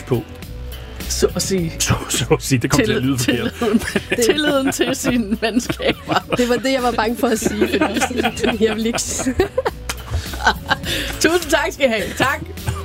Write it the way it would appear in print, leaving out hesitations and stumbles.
på. Så at sige. Så at sige, det kommer til at lyde forkert. Tilliden til sine venskaber. Det var det, jeg var bange for at sige. Jeg vil ikke... Tusind tak skal I have. Tak.